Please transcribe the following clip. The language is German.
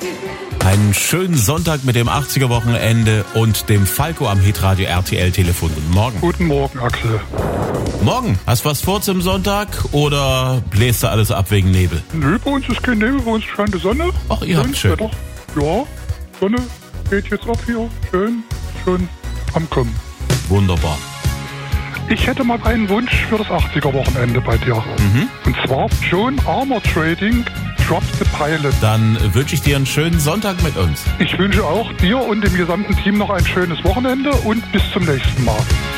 Einen schönen Sonntag mit dem 80er-Wochenende und dem Falco am Hitradio RTL-Telefon. Guten Morgen. Guten Morgen, Axel. Morgen. Hast du was vor zum Sonntag oder bläst du alles ab wegen Nebel? Nö, bei uns ist kein Nebel, bei uns scheint die Sonne. Ach, ihr habt schön. Wetter. Ja, Sonne geht jetzt auf hier. Schön, schon am Kommen. Wunderbar. Ich hätte mal einen Wunsch für das 80er-Wochenende bei dir. Und zwar John Armour Trading, Drop the Pilot. Dann wünsche ich dir einen schönen Sonntag mit uns. Ich wünsche auch dir und dem gesamten Team noch ein schönes Wochenende und bis zum nächsten Mal.